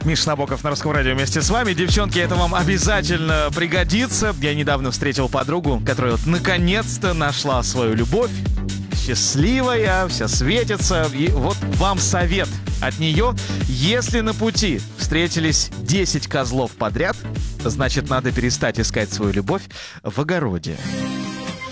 Миша Набоков на Русском радио вместе с вами. Девчонки, это вам обязательно пригодится. Я недавно встретил подругу, которая вот наконец-то нашла свою любовь. Счастливая, вся светится. И вот вам совет от нее. Если на пути встретились 10 козлов подряд, значит, надо перестать искать свою любовь в огороде.